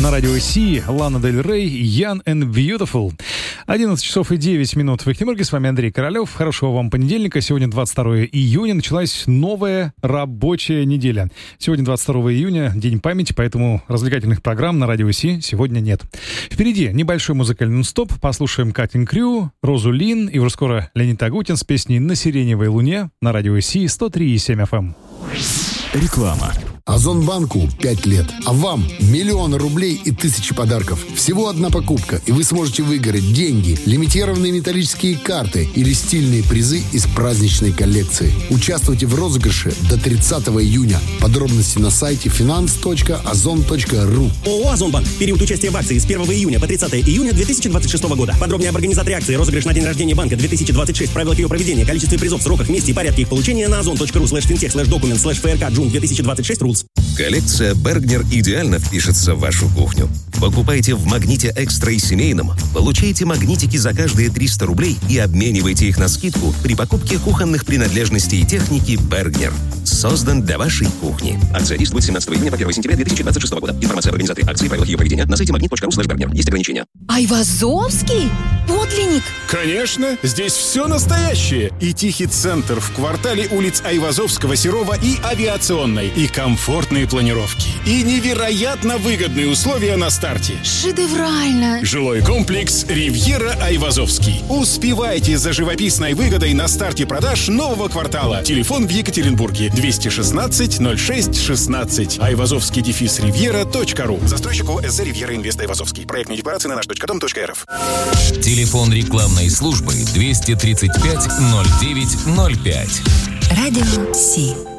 На радио Си, Лана Дель Рей, Young and Beautiful. 11 часов и 9 минут в Екатеринбурге. С вами Андрей Королев. Хорошего вам понедельника. Сегодня 22 июня. Началась новая рабочая неделя. Сегодня 22 июня, День памяти, поэтому развлекательных программ на радио Си сегодня нет. Впереди небольшой музыкальный стоп. Послушаем Cutting Crew, Розу Лин и уже скоро Леонид Агутин с песней «На сиреневой луне» на радио Си 103,7 FM. Реклама. Озонбанку 5 лет, а вам миллионы рублей и тысячи подарков. Всего одна покупка, и вы сможете выиграть деньги, лимитированные металлические карты или стильные призы из праздничной коллекции. Участвуйте в розыгрыше до 30 июня. Подробности на сайте finance.ozon.ru. ООО «Озонбанк». Период участия в акции с 1 июня по 30 июня 2026 года. Подробнее об организаторе акции, розыгрыш на день рождения банка 2026, правилах ее проведения, количестве призов, сроках, месте и порядке их получения на ozon.ru/fintech/document/frk/June 2026 Коллекция Bergner идеально впишется в вашу кухню. Покупайте в «Магните Экстра» и семейном, получайте магнитики за каждые 300 рублей и обменивайте их на скидку при покупке кухонных принадлежностей и техники Bergner. Создан для вашей кухни. Акция действует с 17 июня по 1 сентября 2026 года. Информация об организаторе акции и правилах ее проведения на сайте magnit.ru/Bergner. Есть ограничения. Айвазовский? Подлинник? Конечно, здесь все настоящее. И тихий центр в квартале улиц Айвазовского, Серова и Авиационной. И комфортные планировки. И невероятно выгодные условия на старте. Шедеврально. Жилой комплекс «Ривьера Айвазовский». Успевайте за живописной выгодой на старте продаж нового квартала. Телефон в Екатеринбурге 216 06 16. Айвазовский-ривьера.ру. Застройщик ОСЗ «Ривьера Инвест Айвазовский». Проектные декларации на наш.дом.рф. Телефон рекламной службы 235 09 05. Радио Си.